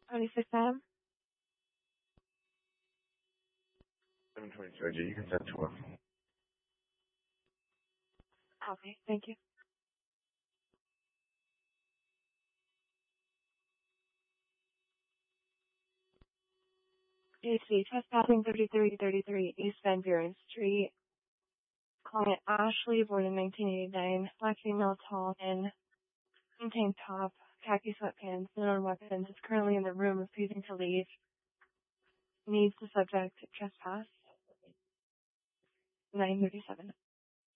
26 Adam. 722 OG, you can send 12. Okay, thank you. AC, trespassing 3333 East Van Buren Street. Client Ashley, born in 1989, black female, tall, and tank top, khaki sweatpants, known weapons, is currently in the room refusing to leave. Needs the subject trespass. 937.